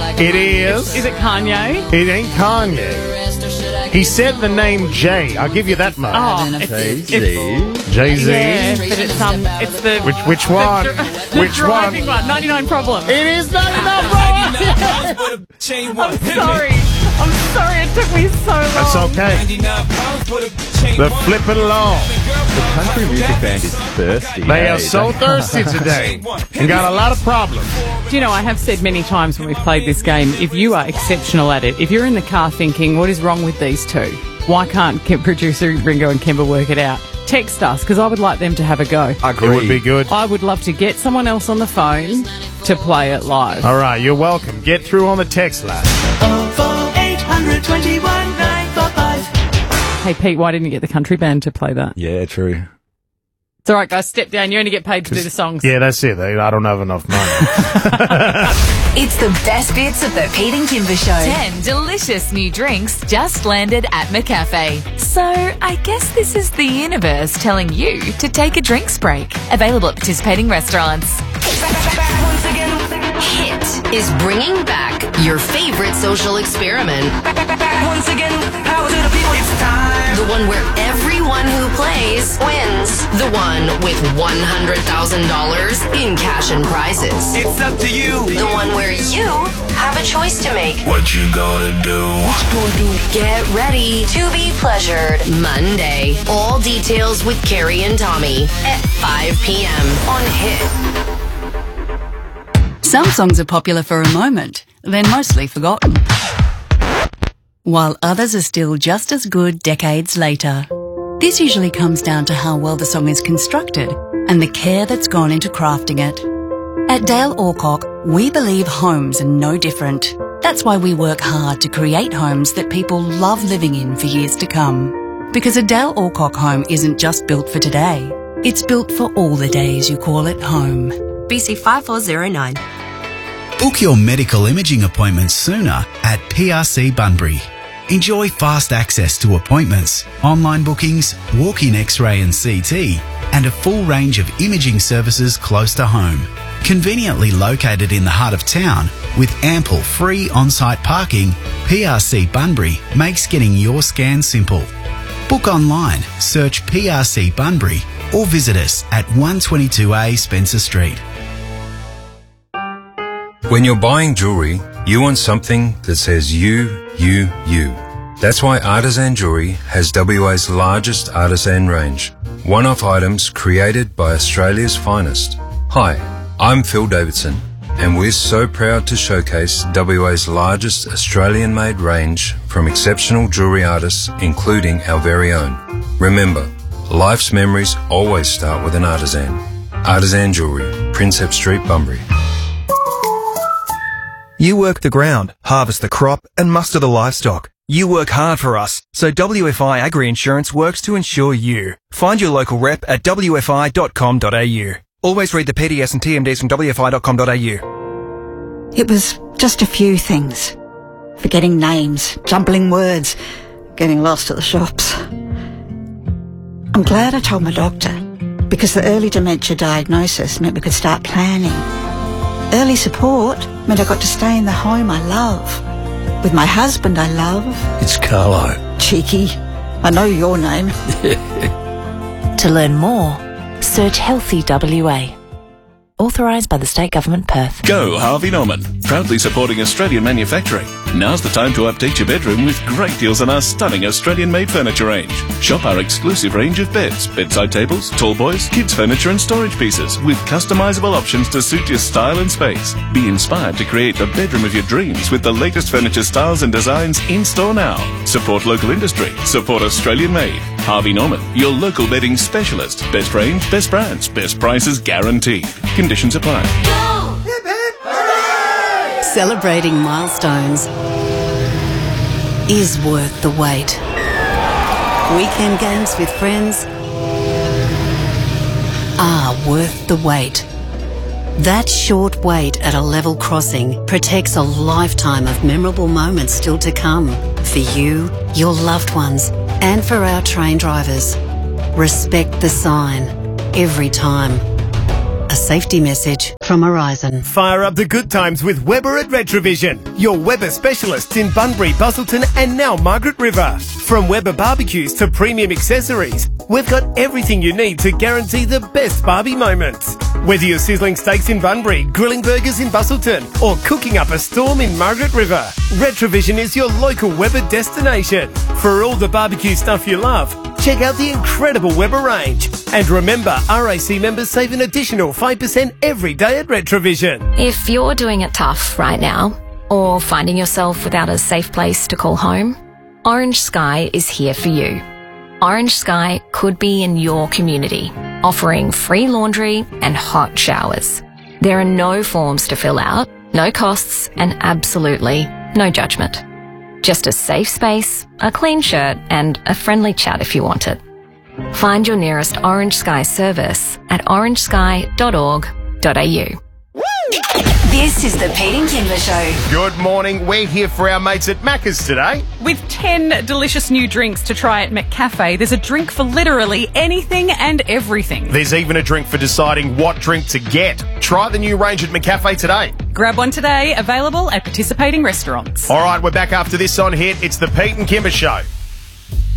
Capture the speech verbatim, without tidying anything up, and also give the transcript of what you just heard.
It is. Is it Kanye? It ain't Kanye. He said the name Jay. I'll give you that much. Oh, it's, it's, Jay-Z. yeah, but it's um, it's the Which which one? The, the which driving one? one? ninety-nine Problems. It is ninety-nine Problems. I'm sorry. I'm sorry. It took me so long. That's okay. The flip it along. The country music band is thirsty. They hey, are so thirsty today and got a lot of problems. Do you know, I have said many times when we've played this game, if you are exceptional at it, if you're in the car thinking, what is wrong with these two? Why can't Kim, producer Ringo and Kimber work it out? Text us, because I would like them to have a go. It would be good. I would love to get someone else on the phone to play it live. All right, you're welcome. Get through on the text line. oh four eight hundred twenty-one nine four five. Hey, Pete, why didn't you get the country band to play that? Yeah, true. It's all right, guys. Step down. You only get paid to do the songs. Yeah, that's it. I don't have enough money. It's the best bits of the Pete and Kimber Show. Ten delicious new drinks just landed at McCafe. So I guess this is the universe telling you to take a drinks break. Available at participating restaurants. Once again, Hit is bringing back your favorite social experiment. Once again, power to the people, it's time. The one where everyone who plays wins. The one with one hundred thousand dollars in cash and prizes. It's up to you. The one where you have a choice to make. What you gonna do? What you gonna do? Get ready to be pleasured Monday. All details with Carrie and Tommy at five p.m. on Hit. Some songs are popular for a moment, then mostly forgotten, while others are still just as good decades later. This usually comes down to how well the song is constructed and the care that's gone into crafting it. At Dale Orcock, we believe homes are no different. That's why we work hard to create homes that people love living in for years to come. Because a Dale Orcock home isn't just built for today, it's built for all the days you call it home. B C five four zero nine. Book your medical imaging appointments sooner at P R C Bunbury. Enjoy fast access to appointments, online bookings, walk-in X-ray and C T, and a full range of imaging services close to home. Conveniently located in the heart of town, with ample free on-site parking, P R C Bunbury makes getting your scan simple. Book online, search P R C Bunbury, or visit us at one twenty-two A Spencer Street. When you're buying jewellery, you want something that says you, you, you. That's why Artisan Jewellery has W A's largest artisan range. One-off items created by Australia's finest. Hi, I'm Phil Davidson, and we're so proud to showcase W A's largest Australian-made range from exceptional jewellery artists, including our very own. Remember, life's memories always start with an artisan. Artisan Jewellery, Prinsep Street, Bunbury. You work the ground, harvest the crop, and muster the livestock. You work hard for us, so W F I Agri-Insurance works to insure you. Find your local rep at w f i dot com dot a u. Always read the P D S and T M Ds from w f i dot com dot a u. It was just a few things. Forgetting names, jumbling words, getting lost at the shops. I'm glad I told my doctor, because the early dementia diagnosis meant we could start planning. Early support meant I got to stay in the home I love, with my husband I love. It's Carlo. Cheeky. I know your name. To learn more, search Healthy W A. Authorised by the State Government, Perth. Go Harvey Norman, proudly supporting Australian manufacturing. Now's the time to update your bedroom with great deals on our stunning Australian-made furniture range. Shop our exclusive range of beds, bedside tables, tall boys, kids furniture and storage pieces with customisable options to suit your style and space. Be inspired to create the bedroom of your dreams with the latest furniture styles and designs in store now. Support local industry. Support Australian-made. Harvey Norman, your local bedding specialist. Best range, best brands, best prices guaranteed. Conditions apply. Celebrating milestones is worth the wait. Weekend games with friends are worth the wait. That short wait at a level crossing protects a lifetime of memorable moments still to come for you, your loved ones, and for our train drivers. Respect the sign every time. A safety message from Horizon. Fire up the good times with Weber at Retrovision, your Weber specialists in Bunbury, Busselton and now Margaret River. From Weber barbecues to premium accessories, we've got everything you need to guarantee the best barbie moments. Whether you're sizzling steaks in Bunbury, grilling burgers in Busselton or cooking up a storm in Margaret River, Retrovision is your local Weber destination. For all the barbecue stuff you love, check out the incredible Weber range. And remember, R A C members save an additional five percent every day at Retrovision. If you're doing it tough right now, or finding yourself without a safe place to call home, Orange Sky is here for you. Orange Sky could be in your community, offering free laundry and hot showers. There are no forms to fill out, no costs, and absolutely no judgment. Just a safe space, a clean shirt, and a friendly chat if you want it. Find your nearest Orange Sky service at orange sky dot org dot a u. This is the Pete and Kimber Show. Good morning. We're here for our mates at Macca's today. With ten delicious new drinks to try at McCafe, there's a drink for literally anything and everything. There's even a drink for deciding what drink to get. Try the new range at McCafe today. Grab one today, available at participating restaurants. All right, we're back after this on Hit. It's the Pete and Kimber Show.